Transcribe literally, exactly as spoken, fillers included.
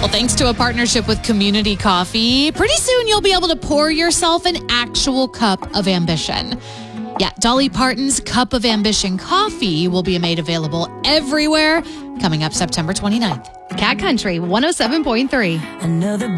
Well, thanks to a partnership with Community Coffee, pretty soon you'll be able to pour yourself an actual cup of ambition. Yeah, Dolly Parton's Cup of Ambition coffee will be made available everywhere coming up September twenty-ninth. Cat Country one oh seven point three. Another